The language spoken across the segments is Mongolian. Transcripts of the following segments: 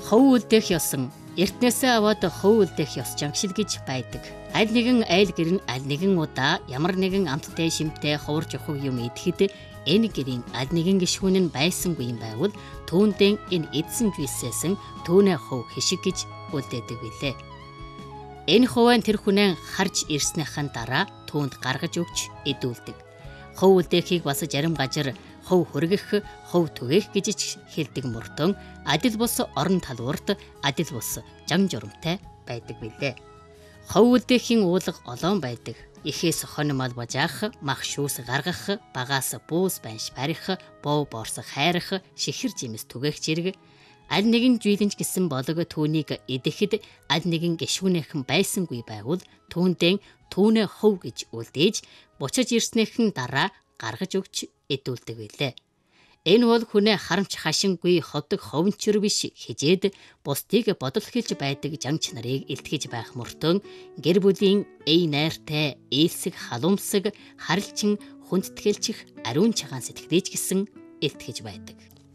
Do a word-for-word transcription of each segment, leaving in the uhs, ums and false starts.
Хов үлдээх ёсон эртнээсээ аваад хов үлдээх ёс жагшил гэж байдаг. Аль нэгэн айл гэр нь аль нэгэн удаа ямар нэгэн амттай шимтэй ховор жохог юм идэхэд энэ гэрийн аль нэгэн гишүүн нь байсангүй юм байвал түүндээ энэ эдсэн жүйсээс түүнээ хов хишиг гэж үлдээдэг билээ. Энэ хувийн тэр хүнээ харж ирснийхэн дараа түүнд гаргаж өгч эдүүлдэг. Хов үлдээхийг бас зарим газар хов хөргөх, хов түгээх гэж хэлдэг мөртөн адил бус орон талбарт адил бус жан журамтай байдаг билээ. Хов үлдээхийн уулга олоон байдаг. Ихээс хонмол бажаах, мах шүүс гаргах, багаас буус банш барих, бов борс хайрах, шихэр жимс түгээх зэрэг аль нэгэн жийлэнч гэсэн болог түүнийг эдэхэд аль нэгэн гишүүнийхэн байсангүй байвал түүндээ түүнээ хов гэж үлдээж буцаж ирснийхэн дараа гаргаж өгч эдүүлдэг билээ. Энэ бол хүнээ харамч хашингүй ховдог ховнчөр биш хижээд бусдыг бодол хэлж байдаг жанч нарыг илтгэж байх мөртөө гэр бүлийн эй найртай ээлсэг халуумсаг харилчин хүндэтгэлчих ариун чагаан сэтгэлээч гэсэн илтгэж байдаг.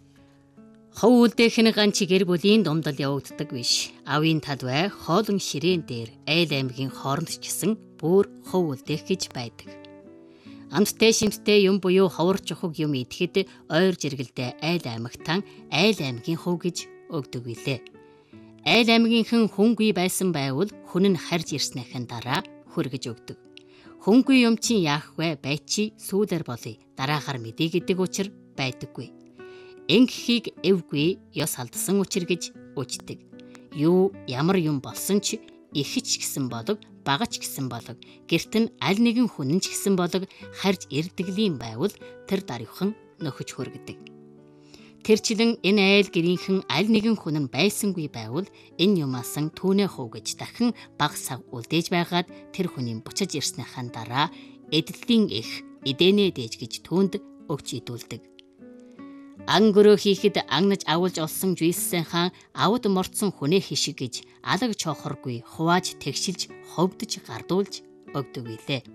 Хов үлдээх нь ганц гэр бүлийн дундал явагддаг биш. Авийн талбай хоолон ширээн дээр айл аймгийн хооронд ч гэсэн бүр хов үлдээх гэж байдаг. Амттай шимттэй юм буюу ховор жохог юм идэхэд ойр жиргэлдээ айл аймагтан айл аймгийн хов гэж өгдөг билээ. Айл аймгийнхэн хүнгүй байсан байвал хүн нь харж ирснийхэн дараа хүргэж өгдөг. Хүнгүй юм чинь яах вэ? Байчи сүүлэр болъё. Дараахаар мэдээ гэдэг учир байдаггүй. Ингэхийг эвгүй ёс алдсан учир гэж үждэг. Юу ямар юм болсон ч ихч гэсэн болог багач гэсэн болог гэрт нь аль нэгэн хүн ч гэсэн болог харж ирдэглийн байвал тэр даруйхан нөхөж хүргэдэг. Тэрчлэн энэ айл гэрийнхэн аль нэгэн хүн нь байсангүй байвал энэ юмасан түүнээ хов гэж дахин баг сав үлдээж байгаад тэр хүний буцаж ирснийхэн дараа эдлийн их эдэнэ дээж гэж түүнд өгч идүүлдэг. Ангөрөө хийхэд агнаж авуулж олсон жийсэн хаан авд морцсон хүнээ хишиг гэж алаг чохоргүй хувааж тэгшилж ховдож гардуулж өгдөг билээ.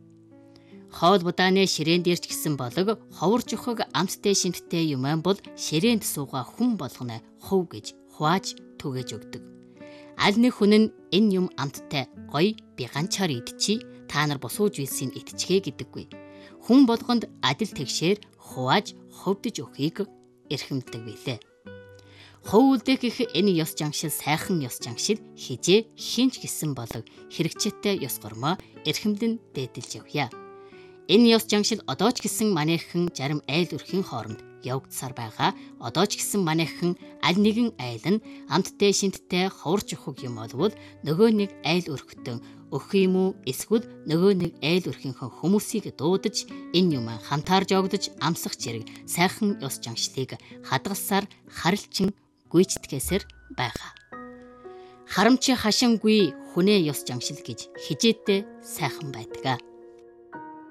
Хоол будааны ширээнд ирч гисэн болог ховор жохог амттай шимттэй юман бол ширээнд суугаа хүн болгоно хов гэж хувааж түгэж өгдөг. Аль нэг хүн нь энэ юм амттай гоё би ганчаар идчихий та нар босууж үйсийг идчихээ гэдэггүй. Хүн болгонд адил тэгшээр хувааж ховдож өгөхийг эрхэмдэг билээ. Хов үлдээх их энэ ёс жангшил сайхан ёс жангшил хижээ хинч гисэн болог хэрэгчээтэй ёс гормоо эрхэмдэн дээдэлж явъя. Энэ ёс жангшил одоо ч гэсэн манайхан зарим айл өрхийн хооронд явагдсаар байгаа. Одоо ч гэсэн манайхан аль нэгэн айл нь амттай шинттэй ховор жохог юм болвол нөгөө нэг айл өрхтөн өгөх юм уу эсвэл нөгөө нэг айл өрхийнхөө хүмүүсийг дуудаж энэ юм хамтаарж огдож амсах зэрэг сайхан ёс жангшлыг хадгалсаар харилчин гүйцэтгээсээр байгаа. Харамч хашингүй хүнээ ёс жангшил гэж хижээдээ сайхан байдаг.